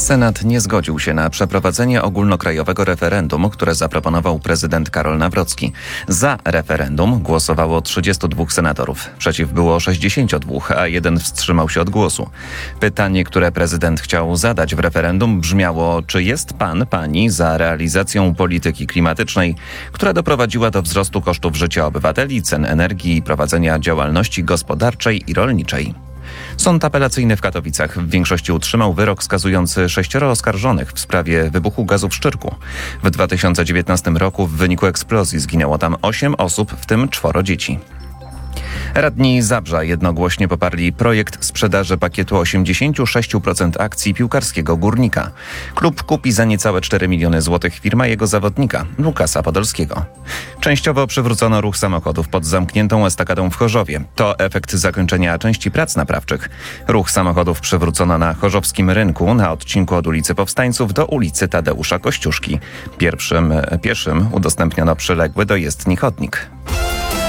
Senat nie zgodził się na przeprowadzenie ogólnokrajowego referendum, które zaproponował prezydent Karol Nawrocki. Za referendum głosowało 32 senatorów. Przeciw było 62, a jeden wstrzymał się od głosu. Pytanie, które prezydent chciał zadać w referendum, brzmiało: czy jest pani za realizacją polityki klimatycznej, która doprowadziła do wzrostu kosztów życia obywateli, cen energii i prowadzenia działalności gospodarczej i rolniczej? Sąd apelacyjny w Katowicach w większości utrzymał wyrok skazujący 6 oskarżonych w sprawie wybuchu gazu w Szczyrku. W 2019 roku w wyniku eksplozji zginęło tam 8 osób, w tym 4 dzieci. Radni Zabrza jednogłośnie poparli projekt sprzedaży pakietu 86% akcji piłkarskiego Górnika. Klub kupi za niecałe 4 miliony złotych firma jego zawodnika, Lukasa Podolskiego. Częściowo przywrócono ruch samochodów pod zamkniętą estakadą w Chorzowie. To efekt zakończenia części prac naprawczych. Ruch samochodów przywrócono na chorzowskim rynku na odcinku od ulicy Powstańców do ulicy Tadeusza Kościuszki. Pieszym udostępniono przyległy do jezdni chodnik.